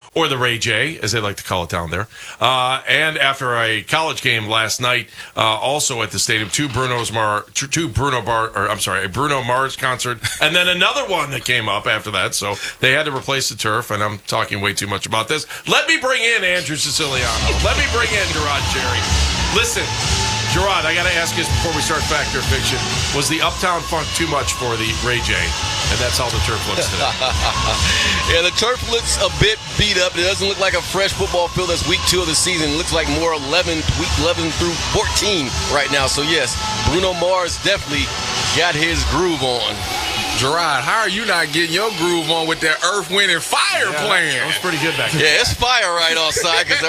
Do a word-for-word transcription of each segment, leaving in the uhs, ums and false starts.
or the Ray J, as they like to call it down there. Uh, and after a college game last night, uh, also at the stadium, two Bruno's Mar, two Bruno Bar, or I'm sorry, a Bruno Mars concert, and then another one that came up after that. So they had to replace the turf, and I'm talking way too much about this. Let me bring in Andrew Siciliano. Let me bring in Gerard Cherry. Listen, Gerard, I got to ask you this before we start Fact or Fiction. Was the Uptown Funk too much for the Ray J? And that's how the turf looks today. Yeah, the turf looks a bit beat up. It doesn't look like a fresh football field that's week two of the season. It looks like more eleven, week eleven through fourteen right now. So, yes, Bruno Mars definitely got his groove on. Gerard, how are you not getting your groove on with that Earth, Wind, and Fire yeah, playing? That was pretty good back there. Yeah, it's fire right outside because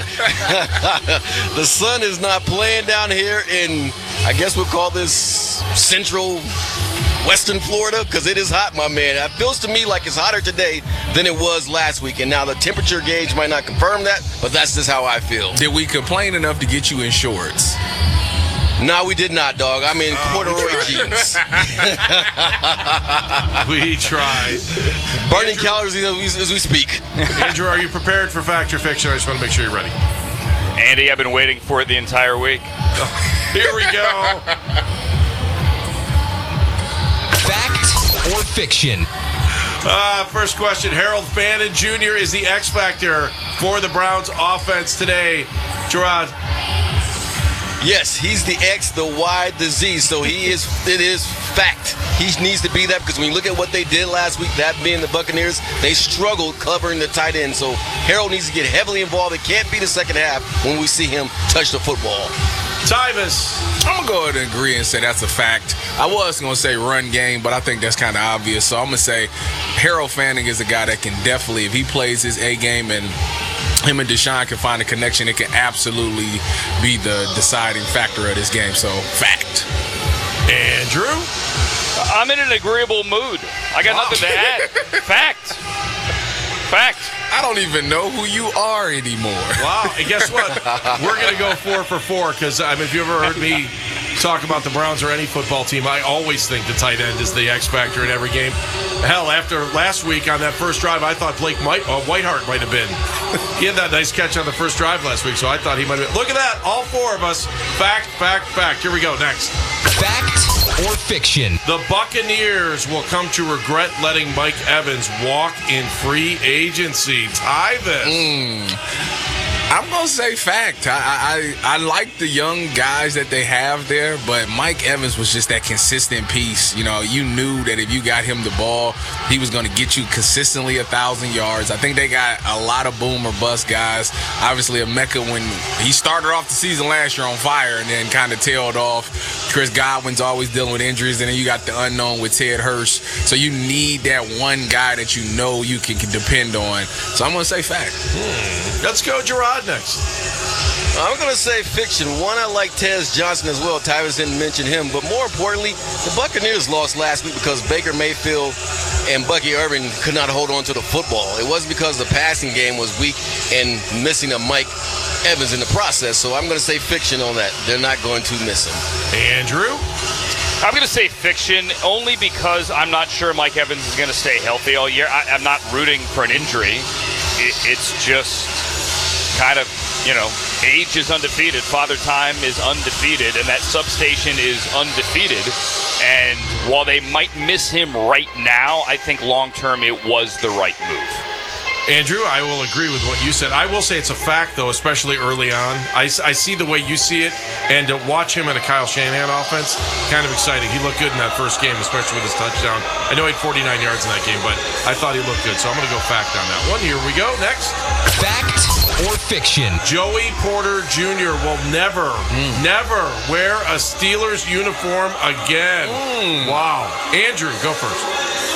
the sun is not playing down here in, I guess we'll call this central Western Florida, because it is hot, my man. It feels to me like it's hotter today than it was last week. And now the temperature gauge might not confirm that, but that's just how I feel. Did we complain enough to get you in shorts? No, we did not, dog. I'm in oh, corduroy jeans. We tried. Burning Andrew, calories as we, as we speak. Andrew, are you prepared for Fact or Fiction? I just want to make sure you're ready. Andy, I've been waiting for it the entire week. Here we go. Fact or Fiction? Uh, first question. Harold Bannon Junior is the X Factor for the Browns offense today. Gerard. Yes, he's the X, the Y, the Z. So he is, it is fact. He needs to be that because when you look at what they did last week, that being the Buccaneers, they struggled covering the tight end. So Harold needs to get heavily involved. It can't be the second half when we see him touch the football. Tyvus. I'm going to go ahead and agree and say that's a fact. I was going to say run game, but I think that's kind of obvious. So I'm going to say Harold Fanning is a guy that can definitely, if he plays his A game and him and Deshaun can find a connection, it can absolutely be the deciding factor of this game. So, fact. Andrew? I'm in an agreeable mood. I got wow. nothing to add. Fact. Fact. I don't even know who you are anymore. Wow. And guess what? We're going to go four for four because, I mean, if you ever heard me talk about the Browns or any football team, I always think the tight end is the X factor in every game. Hell, after last week on that first drive, I thought Blake might, uh, Whiteheart might have been. He had that nice catch on the first drive last week, so I thought he might have been. Look at that. All four of us. Fact, fact, fact. Here we go. Next. Fact or Fiction? The Buccaneers will come to regret letting Mike Evans walk in free agency. Tyvus. Mm. I'm going to say fact. I, I I like the young guys that they have there, but Mike Evans was just that consistent piece. You know, you knew that if you got him the ball, he was going to get you consistently a thousand yards. I think they got a lot of boom or bust guys. Obviously, Emeka, when he started off the season last year on fire and then kind of tailed off. Chris Godwin's always dealing with injuries, and then you got the unknown with Ted Hurst. So you need that one guy that you know you can, can depend on. So I'm going to say fact. Hmm. Let's go, Gerard, next. I'm going to say fiction. One, I like Tez Johnson as well. Tyvus didn't mention him. But more importantly, the Buccaneers lost last week because Baker Mayfield and Bucky Irving could not hold on to the football. It wasn't because the passing game was weak and missing a Mike Evans in the process. So I'm going to say fiction on that. They're not going to miss him. Andrew? I'm going to say fiction only because I'm not sure Mike Evans is going to stay healthy all year. I, I'm not rooting for an injury. It, it's just kind of, you know, age is undefeated. Father Time is undefeated, and that substation is undefeated. And while they might miss him right now, I think long-term it was the right move. Andrew, I will agree with what you said. I will say it's a fact, though, especially early on. I, I see the way you see it, and to watch him in a Kyle Shanahan offense, kind of exciting. He looked good in that first game, especially with his touchdown. I know he had forty-nine yards in that game, but I thought he looked good, so I'm going to go fact on that one. Here we go. Next. Fact or fiction? Joey Porter Junior will never, mm. never wear a Steelers uniform again. Mm. Wow. Andrew, go first.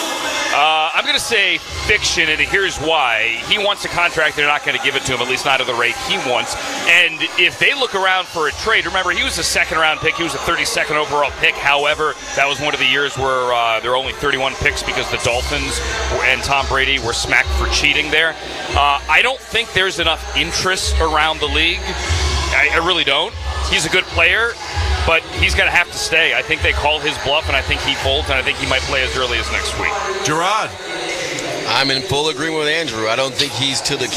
Uh, I'm going to say fiction, and here's why. He wants a contract. They're not going to give it to him, at least not at the rate he wants. And if they look around for a trade, remember, he was a second-round pick. He was a thirty-second overall pick. However, that was one of the years where uh, there were only thirty-one picks because the Dolphins and Tom Brady were smacked for cheating there. Uh, I don't think there's enough interest around the league. I, I really don't. He's a good player, but he's going to have to stay. I think they call his bluff, and I think he folds, and I think he might play as early as next week. Gerard. I'm in full agreement with Andrew. I don't think he's to the